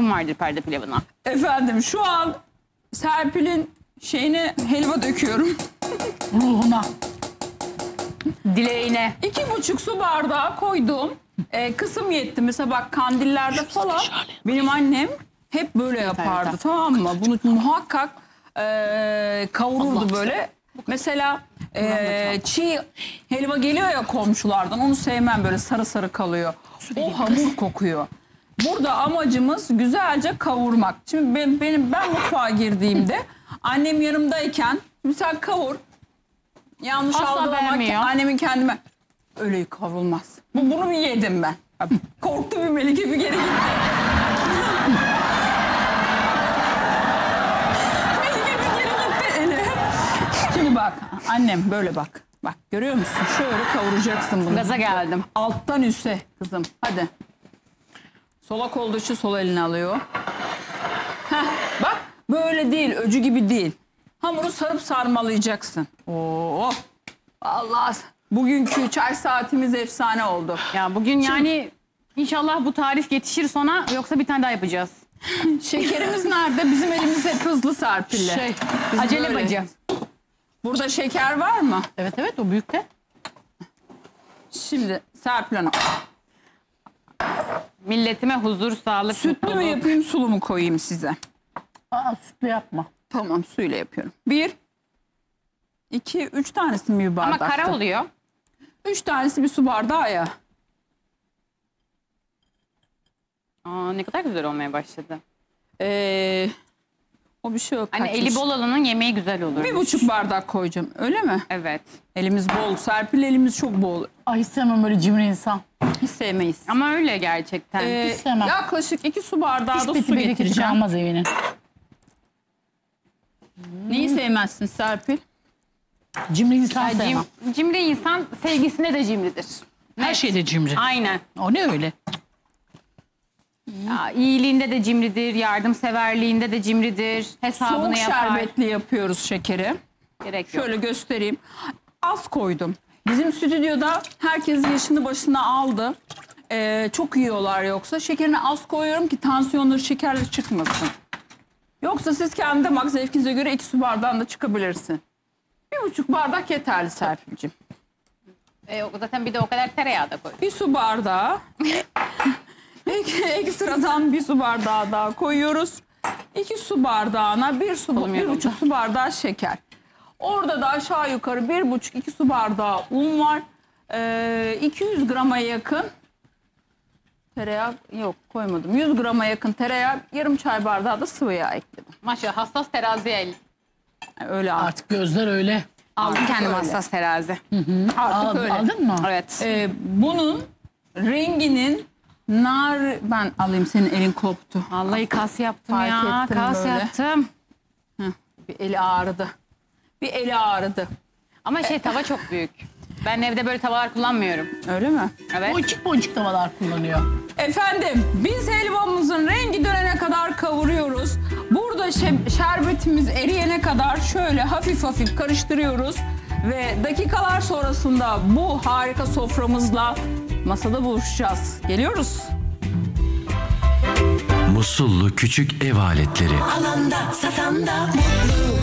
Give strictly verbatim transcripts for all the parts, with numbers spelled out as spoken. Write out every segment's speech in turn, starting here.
tarifim vardır perde pilavına. Efendim şu an Serpil'in şeyine helva döküyorum. Ruhuna. Dileğine. İki buçuk su bardağı koydum. Ee, kısım yetti. Mesela bak kandillerde falan benim annem hep böyle yapardı, evet. tamam mı? Bunu muhakkak e, kavururdu Allah böyle. Mesela e, çiğ helva geliyor ya komşulardan, onu sevmem, böyle sarı sarı kalıyor. O hamur kokuyor. Burada amacımız güzelce kavurmak. Şimdi ben, benim ben mutfağa girdiğimde annem yanımdayken sen kavur. Yanlış Asla algılamak, beğenmiyor. annemin kendime öyle kavrulmaz. Bu, bunu bir yedim ben. Korktu bir Melike, bir geri gitti. Melike bir geri gitti eli. Şimdi bak annem böyle bak. Bak görüyor musun? Şöyle kavuracaksın bunu. Gaza geldim. Alttan üste kızım. Hadi. Solak olduğu için sol elini alıyor. Heh, bak böyle değil, öcü gibi değil. Hamuru sarıp sarmalayacaksın. Oo. Allah. Bugünkü çay saatimiz efsane oldu. Ya bugün yani inşallah bu tarif yetişir sonra, yoksa bir tane daha yapacağız. Şekerimiz nerede? Bizim elimiz hep hızlı Serpil'le. Şey, Biz acele böyle- bacı. Burada şeker var mı? Evet evet, o büyükte. Şimdi Serpil Hanım. Milletime huzur, sağlık, Sütlü mü mutluluk. yapayım, sulu mu koyayım size? Aa, sütlü yapma. Tamam, suyla yapıyorum. Bir, iki, üç tanesi mi bir Ama bardakta? kara oluyor. Üç tanesi bir su bardağı ya. Aa, ne kadar güzel olmaya başladı. Ee, o bir şey yok. Hani kaçmış. eli bol olanın yemeği güzel olur. Bir buçuk bardak koyacağım, öyle mi? Evet. Elimiz bol. Serpil elimiz çok bol. Ay sevmem böyle cimri insan. Hiç sevmeyiz. Ama öyle gerçekten. Ee, hiç sevmem. yaklaşık iki su bardağı da Hiç su beti getireceğim. kalmaz evine. Neyi sevmezsin Serpil? Cimri insan Ya sevmem. cim, cimri insan sevgisine de cimridir. Her şeyde cimri. Aynen. O ne öyle? Ya, iyiliğinde de cimridir, yardımseverliğinde de cimridir, hesabını Soğuk yapar. şerbetli yapıyoruz şekeri. Gerek yok. Şöyle göstereyim. Az koydum. Bizim stüdyoda herkes yaşını başına aldı. Ee, çok yiyorlar yoksa. Şekerini az koyuyorum ki tansiyonları şekerli çıkmasın. Yoksa siz kendi damak zevkinize göre iki su bardağında çıkabilirsin. Bir buçuk bardak yeterli Serpil'cim. E, o- zaten bir de o kadar tereyağı da koy. Bir su bardağı. ek- ekstradan bir su bardağı daha koyuyoruz. İki su bardağına bir su, Kolum bir yoruldu. buçuk su bardağı şeker. Orada da aşağı yukarı bir buçuk iki su bardağı un var. Ee, iki yüz grama yakın tereyağı yok koymadım. yüz grama yakın tereyağı, yarım çay bardağı da sıvı yağ ekledim. Maşallah hassas terazi el. Yani öyle artık. Artık gözler öyle. Aldım kendim öyle. hassas terazi. Artık Al- öyle. Aldın mı? Evet. Ee, bunun renginin nar, ben alayım, senin elin koptu. Vallahi kas yaptım Fark ya. ettim Kas böyle. yaptım. Bir eli ağrıdı. Bir eli ağrıdı. Ama şey, tava çok büyük. Ben evde böyle tavalar kullanmıyorum. Öyle mi? Evet. Boncuk boncuk tavalar kullanıyor. Efendim biz helvamızın rengi dönene kadar kavuruyoruz. Burada şe- şerbetimiz eriyene kadar şöyle hafif hafif karıştırıyoruz. Ve dakikalar sonrasında bu harika soframızla masada buluşacağız. Geliyoruz. Musullu küçük ev aletleri. Alanda satanda mutlu.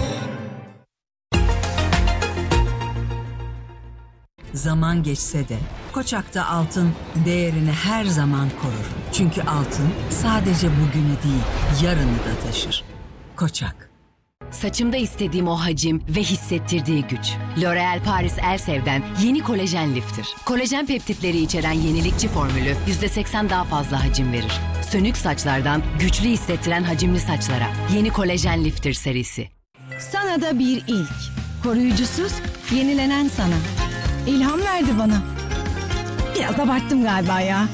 Zaman geçse de Koçak'ta altın değerini her zaman korur. Çünkü altın sadece bugünü değil, yarını da taşır. Koçak. Saçımda istediğim o hacim ve hissettirdiği güç. L'Oréal Paris Elsev'den yeni kolajen lifter. Kolajen peptitleri içeren yenilikçi formülü yüzde seksen daha fazla hacim verir. Sönük saçlardan güçlü hissettiren hacimli saçlara. Yeni kolajen lifter serisi. Sana da bir ilk. Koruyucusuz, yenilenen sana. İlham verdi bana. Biraz abarttım galiba ya.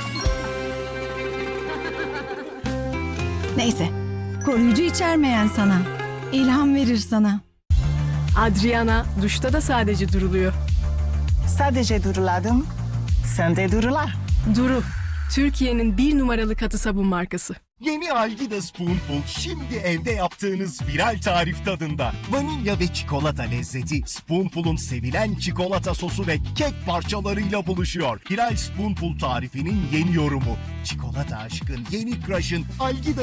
Neyse, koruyucu içermeyen sana. İlham verir sana. Adriana duşta da sadece duruluyor. Sadece duruladım. Sen de durula. Duru, Türkiye'nin bir numaralı katı sabun markası. Yeni Algida Spoonful şimdi evde yaptığınız viral tarif tadında. Vanilya ve çikolata lezzeti Spoonful'un sevilen çikolata sosu ve kek parçalarıyla buluşuyor. Viral Spoonful tarifinin yeni yorumu. Çikolata aşkın yeni crush'ın Algida